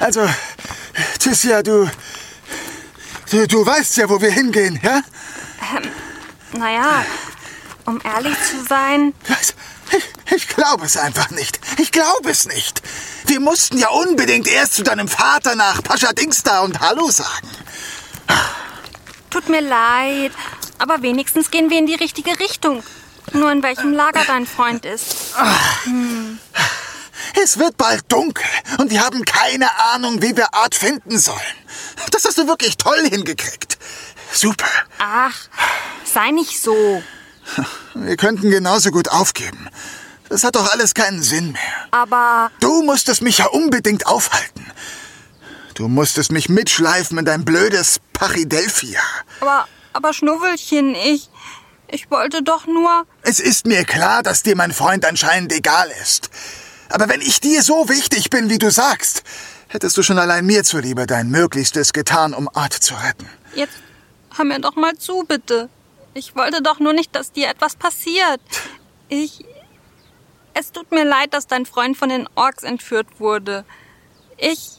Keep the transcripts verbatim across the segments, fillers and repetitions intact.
Also, Thysia, du, du... Du weißt ja, wo wir hingehen, ja? Ähm, naja, um ehrlich zu sein... Was? Ich, ich glaube es einfach nicht. Ich glaube es nicht. Wir mussten ja unbedingt erst zu deinem Vater nach Pascha Dingsda und Hallo sagen. Tut mir leid, aber wenigstens gehen wir in die richtige Richtung. Nur in welchem Lager dein Freund ist. Hm. Es wird bald dunkel und wir haben keine Ahnung, wie wir Art finden sollen. Das hast du wirklich toll hingekriegt. Super. Ach, sei nicht so. Wir könnten genauso gut aufgeben. Das hat doch alles keinen Sinn mehr. Aber... Du musstest mich ja unbedingt aufhalten. Du musstest mich mitschleifen in dein blödes Pachydelphia. Aber, aber Schnuwelchen, ich... Ich wollte doch nur... Es ist mir klar, dass dir mein Freund anscheinend egal ist. Aber wenn ich dir so wichtig bin, wie du sagst, hättest du schon allein mir zuliebe dein Möglichstes getan, um Art zu retten. Jetzt hör mir doch mal zu, bitte. Ich wollte doch nur nicht, dass dir etwas passiert. Ich... Es tut mir leid, dass dein Freund von den Orks entführt wurde. Ich...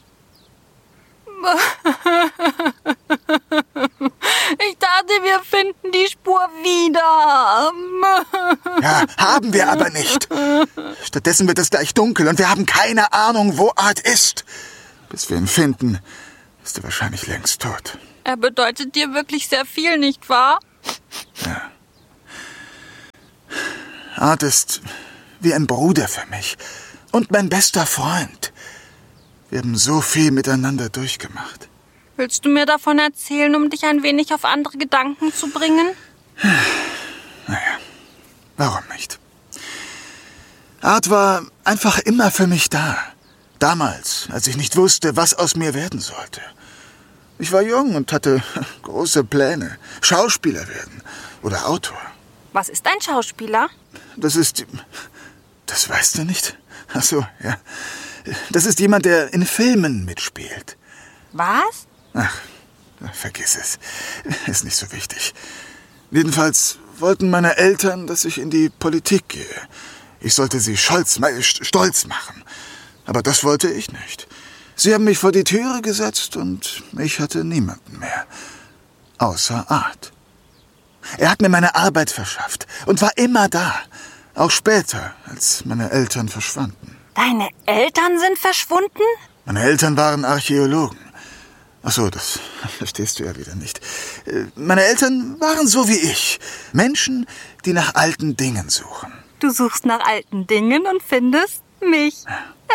Ich dachte, wir finden die Spur wieder. Ja, haben wir aber nicht. Stattdessen wird es gleich dunkel und wir haben keine Ahnung, wo Art ist. Bis wir ihn finden, ist er wahrscheinlich längst tot. Er bedeutet dir wirklich sehr viel, nicht wahr? Ja. Art ist wie ein Bruder für mich und mein bester Freund. Wir haben so viel miteinander durchgemacht. Willst du mir davon erzählen, um dich ein wenig auf andere Gedanken zu bringen? Naja, warum nicht? Art war einfach immer für mich da. Damals, als ich nicht wusste, was aus mir werden sollte. Ich war jung und hatte große Pläne. Schauspieler werden oder Autor. Was ist ein Schauspieler? Das ist... Das weißt du nicht? Ach so, ja. Das ist jemand, der in Filmen mitspielt. Was? Ach, vergiss es. Ist nicht so wichtig. Jedenfalls wollten meine Eltern, dass ich in die Politik gehe. Ich sollte sie stolz, stolz machen. Aber das wollte ich nicht. Sie haben mich vor die Türe gesetzt und ich hatte niemanden mehr. Außer Art. Er hat mir meine Arbeit verschafft und war immer da. Auch später, als meine Eltern verschwanden. Deine Eltern sind verschwunden? Meine Eltern waren Archäologen. Ach so, das verstehst du ja wieder nicht. Meine Eltern waren so wie ich. Menschen, die nach alten Dingen suchen. Du suchst nach alten Dingen und findest mich.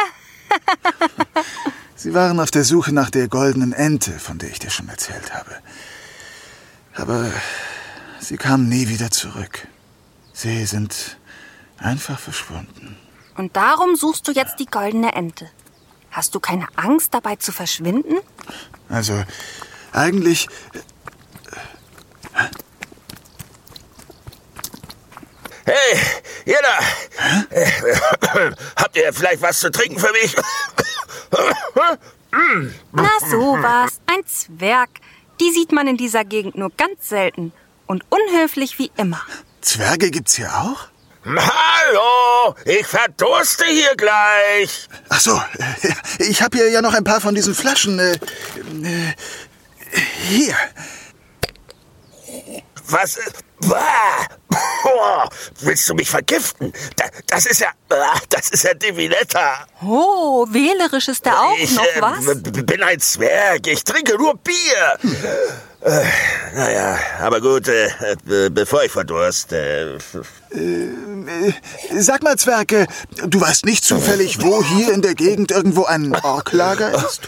Sie waren auf der Suche nach der goldenen Ente, von der ich dir schon erzählt habe. Aber sie kamen nie wieder zurück. Sie sind einfach verschwunden. Und darum suchst du jetzt die goldene Ente. Hast du keine Angst, dabei zu verschwinden? Also, eigentlich... Hey, ihr da! Äh, habt ihr vielleicht was zu trinken für mich? Na sowas, ein Zwerg. Die sieht man in dieser Gegend nur ganz selten. Und unhöflich wie immer. Zwerge gibt's hier auch? Hallo, ich verdurste hier gleich. Ach so, ich habe hier ja noch ein paar von diesen Flaschen. Äh, äh, hier. Was? Oh, willst du mich vergiften? Das ist ja, das ist ja Divinetta. Oh, wählerisch ist er auch ich, noch, äh, was? bin ein Zwerg, ich trinke nur Bier. Hm. Äh, naja, aber gut, äh, äh, bevor ich verdurste. Äh, äh, sag mal, Zwerg, äh, du weißt nicht zufällig, wo hier in der Gegend irgendwo ein Orklager ist?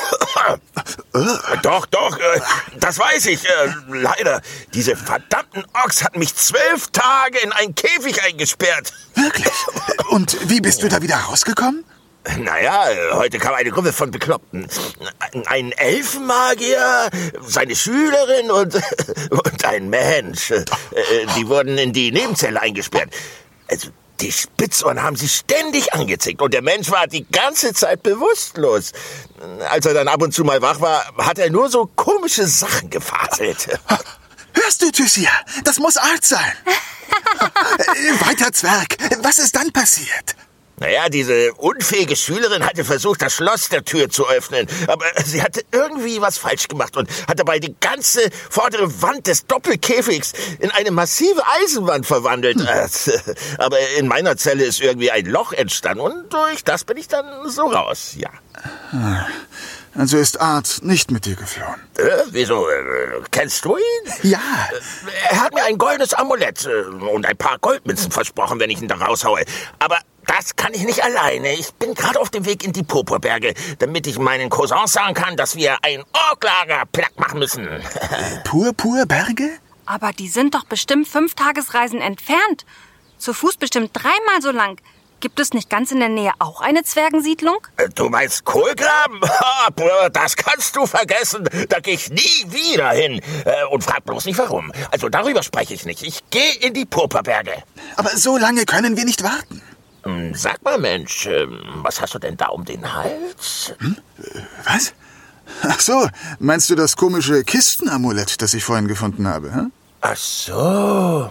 Doch, doch, äh, das weiß ich. Äh, leider, diese verdammten Orks hatten mich zwölf Tage in einen Käfig eingesperrt. Wirklich? Und wie bist du da wieder rausgekommen? Naja, heute kam eine Gruppe von Bekloppten. Ein Elfenmagier, seine Schülerin und, und ein Mensch. Die wurden in die Nebenzelle eingesperrt. Also, die Spitzohren haben sie ständig angezickt und der Mensch war die ganze Zeit bewusstlos. Als er dann ab und zu mal wach war, hat er nur so komische Sachen gefaselt. Hörst du, Thysia? Das muss Art sein. Weiter, Zwerg. Was ist dann passiert? Naja, diese unfähige Schülerin hatte versucht, das Schloss der Tür zu öffnen. Aber sie hatte irgendwie was falsch gemacht und hat dabei die ganze vordere Wand des Doppelkäfigs in eine massive Eisenwand verwandelt. Hm. Aber in meiner Zelle ist irgendwie ein Loch entstanden und durch das bin ich dann so raus, ja. Also ist Art nicht mit dir geflohen? Äh, wieso? Äh, kennst du ihn? Ja. Er hat mir ein goldenes Amulett äh, und ein paar Goldmünzen versprochen, wenn ich ihn da raushaue. Aber das kann ich nicht alleine. Ich bin gerade auf dem Weg in die Purpurberge, damit ich meinen Cousins sagen kann, dass wir ein Orklager platt machen müssen. Purpurberge? Aber die sind doch bestimmt fünf Tagesreisen entfernt. Zu Fuß bestimmt dreimal so lang. Gibt es nicht ganz in der Nähe auch eine Zwergensiedlung? Du meinst Kohlgraben? Das kannst du vergessen. Da gehe ich nie wieder hin. Und frag bloß nicht warum. Also darüber spreche ich nicht. Ich gehe in die Purpurberge. Aber so lange können wir nicht warten. Sag mal, Mensch, was hast du denn da um den Hals? Hm? Was? Ach so, meinst du das komische Kistenamulett, das ich vorhin gefunden habe? Hm? Ach so.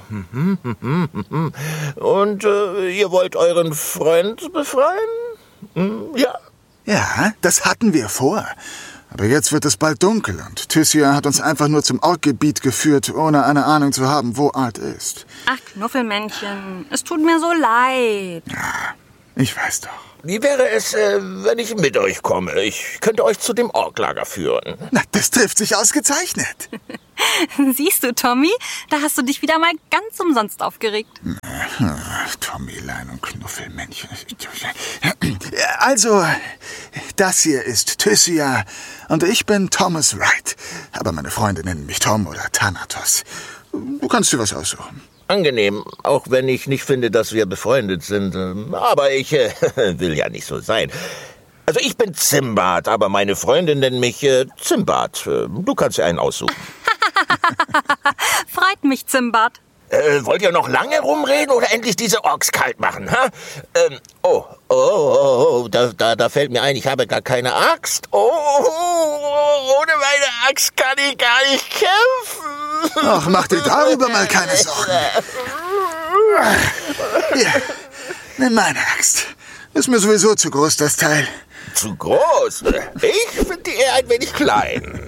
Und äh, ihr wollt euren Freund befreien? Hm, ja. Ja, das hatten wir vor. Aber jetzt wird es bald dunkel und Thysia hat uns einfach nur zum Orkgebiet geführt, ohne eine Ahnung zu haben, wo Art ist. Ach, Knuffelmännchen, es tut mir so leid. Ja, ich weiß doch. Wie wäre es, äh, wenn ich mit euch komme? Ich könnte euch zu dem Orklager führen. Na, das trifft sich ausgezeichnet. Siehst du, Tommy, da hast du dich wieder mal ganz umsonst aufgeregt. Tommylein und Knuffelmännchen. Also, das hier ist Thysia und ich bin Thomas Wright. Aber meine Freunde nennen mich Tom oder Thanatos. Du kannst dir was aussuchen. Angenehm, auch wenn ich nicht finde, dass wir befreundet sind. Aber ich äh, will ja nicht so sein. Also ich bin Zimbad, aber meine Freundin nennt mich äh, Zimbad. Du kannst dir einen aussuchen. Freut mich, Zimbad. Äh, wollt ihr noch lange rumreden oder endlich diese Orks kalt machen? Ha? Ähm, oh, oh, oh, oh da, da, da fällt mir ein, ich habe gar keine Axt. Oh, oh, ohne meine Axt kann ich gar nicht kämpfen. Ach, mach dir darüber mal keine Sorgen. Hier, nimm meine Axt. Ist mir sowieso zu groß, das Teil. Zu groß? Ich finde die eher ein wenig klein.